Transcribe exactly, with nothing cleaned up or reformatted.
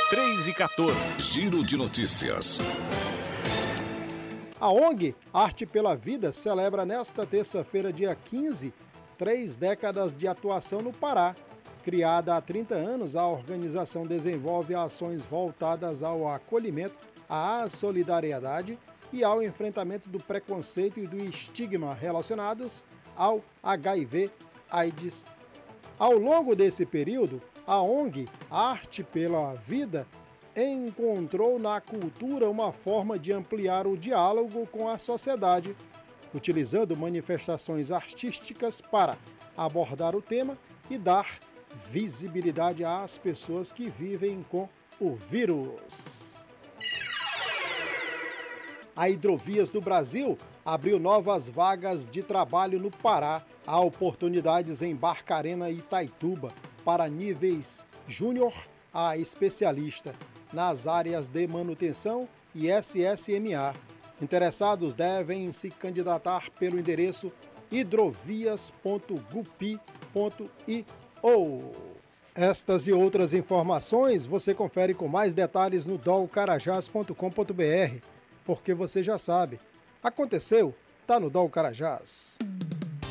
três e quatorze. Giro de notícias. A ONG Arte pela Vida celebra nesta terça-feira, dia quinze, três décadas de atuação no Pará. Criada há trinta anos, a organização desenvolve ações voltadas ao acolhimento, à solidariedade e ao enfrentamento do preconceito e do estigma relacionados ao H I V AIDS. Ao longo desse período, a ONG Arte pela Vida encontrou na cultura uma forma de ampliar o diálogo com a sociedade, utilizando manifestações artísticas para abordar o tema e dar visibilidade às pessoas que vivem com o vírus. A Hidrovias do Brasil abriu novas vagas de trabalho no Pará. Há oportunidades em Barcarena e Itaituba para níveis júnior a especialista nas áreas de manutenção e S S M A. Interessados devem se candidatar pelo endereço hidrovias ponto gupi ponto i o. Estas e outras informações você confere com mais detalhes no dol carajás ponto com ponto br, porque você já sabe, aconteceu, tá no Dol Carajás.